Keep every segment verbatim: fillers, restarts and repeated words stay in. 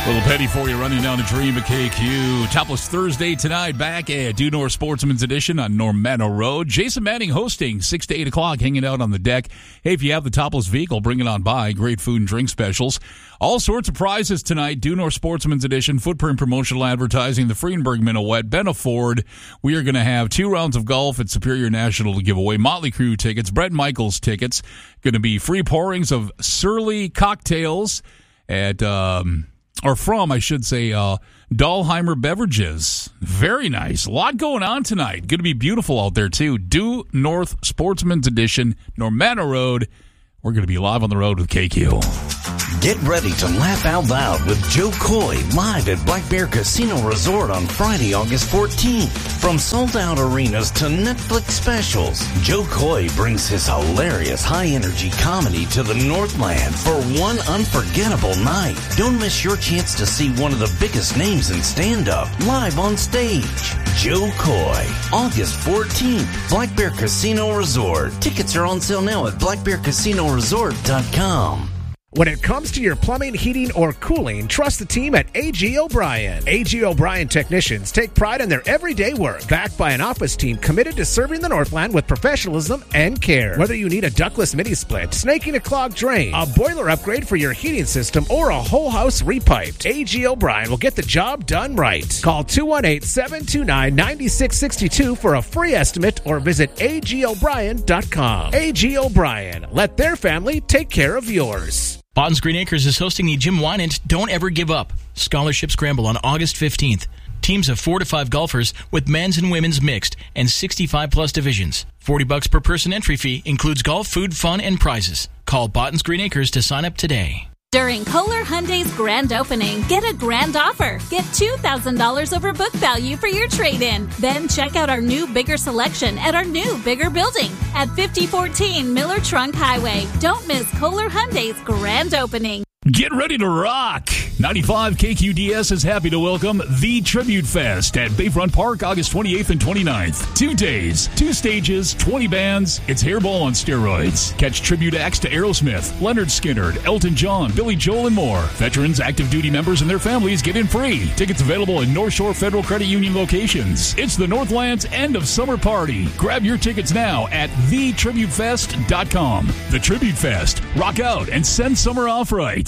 Little Petty for you, running down a dream at K Q. Topless Thursday tonight, back at Due North Sportsman's Edition on Normanno Road. Jason Manning hosting, six to eight o'clock, hanging out on the deck. Hey, if you have the topless vehicle, bring it on by. Great food and drink specials. All sorts of prizes tonight. Due North Sportsman's Edition, Footprint Promotional Advertising, the Friedenberg Minuet, Benna Ford. We are going to have two rounds of golf at Superior National to give away. Motley Crue tickets, Brett Michaels tickets. Going to be free pourings of Surly cocktails at... Um, Or from, I should say, uh, Dahlheimer Beverages. Very nice. A lot going on tonight. Going to be beautiful out there, too. Due North Sportsman's Edition, Normanno Road. We're going to be live on the road with K Q. Get ready to laugh out loud with Joe Coy live at Black Bear Casino Resort on Friday, August fourteenth. From sold-out arenas to Netflix specials, Joe Coy brings his hilarious high-energy comedy to the Northland for one unforgettable night. Don't miss your chance to see one of the biggest names in stand-up live on stage. Joe Coy, August fourteenth, Black Bear Casino Resort. Tickets are on sale now at black bear casino resort dot com. When it comes to your plumbing, heating, or cooling, trust the team at A G O'Brien. A G O'Brien technicians take pride in their everyday work, backed by an office team committed to serving the Northland with professionalism and care. Whether you need a ductless mini-split, snaking a clogged drain, a boiler upgrade for your heating system, or a whole house repiped, A G O'Brien will get the job done right. Call two one eight, seven two nine, nine six six two for a free estimate or visit a g o'brien dot com. A G O'Brien, let their family take care of yours. Botton's Green Acres is hosting the Jim Wynant Don't Ever Give Up Scholarship Scramble on August fifteenth. Teams of four to five golfers with men's and women's mixed and sixty-five plus divisions. forty bucks per person entry fee includes golf, food, fun, and prizes. Call Botton's Green Acres to sign up today. During Kohler Hyundai's grand opening, get a grand offer. Get two thousand dollars over book value for your trade-in. Then check out our new, bigger selection at our new, bigger building at fifty fourteen Miller Trunk Highway. Don't miss Kohler Hyundai's grand opening. Get ready to rock! ninety-five K Q D S is happy to welcome The Tribute Fest at Bayfront Park, August twenty-eighth and twenty-ninth. Two days, two stages, twenty bands. It's Hairball on steroids. Catch tribute acts to Aerosmith, Leonard Skinner, Elton John, Billy Joel, and more. Veterans, active duty members, and their families get in free. Tickets available in North Shore Federal Credit Union locations. It's the Northland's end of summer party. Grab your tickets now at the tribute fest dot com. The Tribute Fest. Rock out and send summer off right.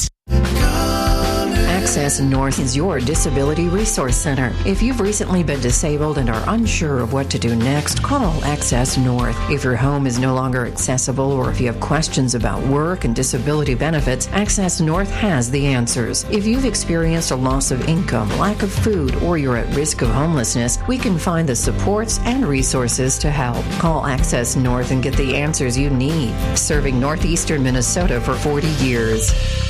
Access North is your disability resource center. If you've recently been disabled and are unsure of what to do next, call Access North. If your home is no longer accessible or if you have questions about work and disability benefits, Access North has the answers. If you've experienced a loss of income, lack of food, or you're at risk of homelessness, we can find the supports and resources to help. Call Access North and get the answers you need. Serving northeastern Minnesota for forty years.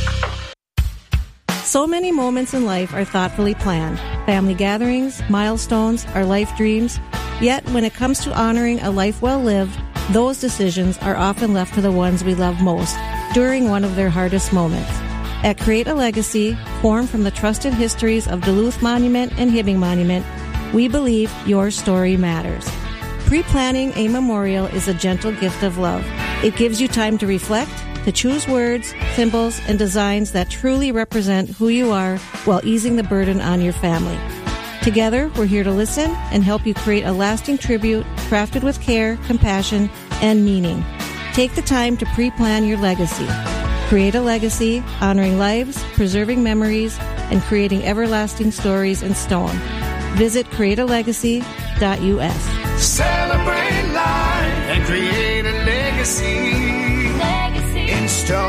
So many moments in life are thoughtfully planned. Family gatherings, milestones, our life dreams. Yet, when it comes to honoring a life well lived, those decisions are often left to the ones we love most during one of their hardest moments. At Create a Legacy, formed from the trusted histories of Duluth Monument and Hibbing Monument, we believe your story matters. Pre-planning a memorial is a gentle gift of love. It gives you time to reflect, to choose words, symbols, and designs that truly represent who you are while easing the burden on your family. Together, we're here to listen and help you create a lasting tribute crafted with care, compassion, and meaning. Take the time to pre-plan your legacy. Create a legacy, honoring lives, preserving memories, and creating everlasting stories in stone. Visit create a legacy dot u s. Celebrate life and create a legacy. In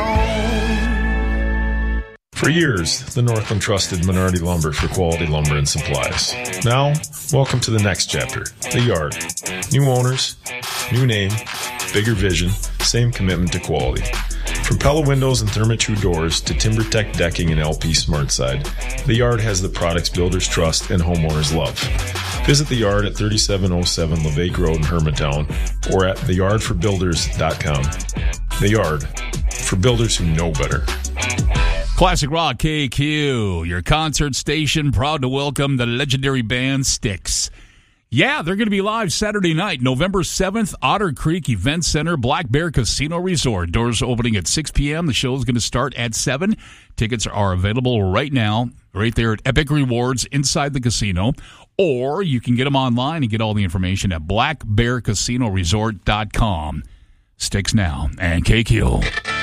stone. For years, the Northland trusted Minority Lumber for quality lumber and supplies. Now, welcome to the next chapter, the Yard. New owners, new name, bigger vision, same commitment to quality. From Pella windows and Therma-Tru doors to TimberTech decking and L P SmartSide, the Yard has the products builders trust and homeowners love. Visit the Yard at thirty-seven oh seven LeVake Road in Hermantown or at the yard for builders dot com. The Yard, for builders who know better. Classic Rock K Q, your concert station, proud to welcome the legendary band Styx. Yeah, they're going to be live Saturday night, November seventh, Otter Creek Event Center, Black Bear Casino Resort. Doors opening at six p.m. The show is going to start at seven. Tickets are available right now, right there at Epic Rewards inside the casino. Or you can get them online and get all the information at black bear casino resort dot com. Sticks now and K Q.